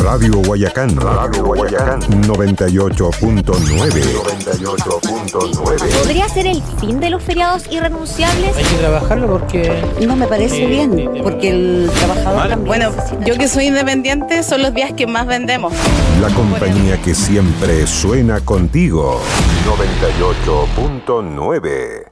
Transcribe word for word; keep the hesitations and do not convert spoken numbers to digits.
Radio Guayacán. Radio Guayacán. noventa y ocho punto nueve. noventa y ocho punto nueve. ¿Podría ser el fin de los feriados irrenunciables? Hay que trabajarlo porque... No me parece eh, bien, eh, eh, porque el trabajador mal. también Bueno, necesita. yo que soy independiente, son los días que más vendemos. La compañía que siempre suena contigo. noventa y ocho punto nueve.